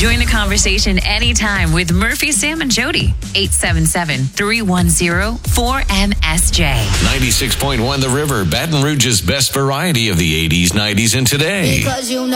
Join the conversation anytime with Murphy, Sam, and Jody. 877-310-4MSJ. 96.1 The River, Baton Rouge's best variety of the 80s, 90s, and today. Because you know